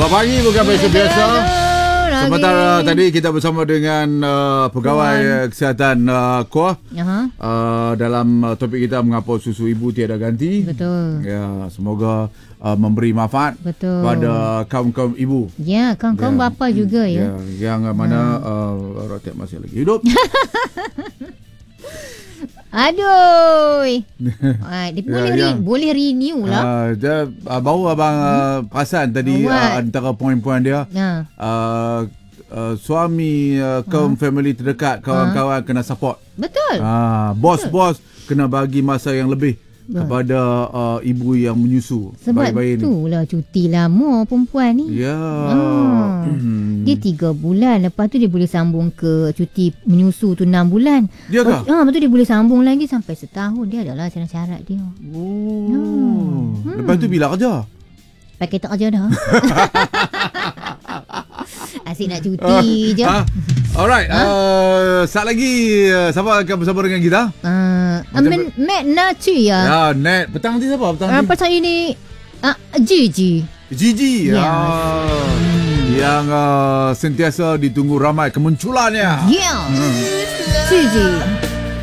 Selamat pagi, bukan biasa-biasa. Sementara tadi kita bersama dengan pegawai kesihatan KOH dalam topik kita mengapa susu ibu tiada ganti. Betul. Ya, semoga memberi manfaat pada kaum-kaum ibu. Ya, kaum-kaum bapa juga ya. Yang mana rakyat masih lagi hidup. Aduh. Dia boleh renew lah. Baru abang perasan tadi antara poin-poin dia. Suami, kaum family terdekat, kawan-kawan kena support. Betul. Bos-bos kena bagi masa yang lebih kepada ibu yang menyusu bayi-bayi ni. Sebab itulah cuti lama perempuan ni. Ya. Dia 3 bulan. Lepas tu dia boleh sambung ke cuti menyusu tu 6 bulan. Ya ke? Lepas tu dia boleh sambung lagi sampai setahun. Dia adalah syarat-syarat dia. Lepas tu bila kerja? Pakai tak kerja dah. Asyik nak cuti je. Alright. Saat lagi siapa akan bersama dengan kita? Matt Nachi ya. Ya, Nat. Petang nanti siapa? Petang ini Gigi. Gigi. Yang sentiasa ditunggu ramai kemunculannya. Ya. Gigi.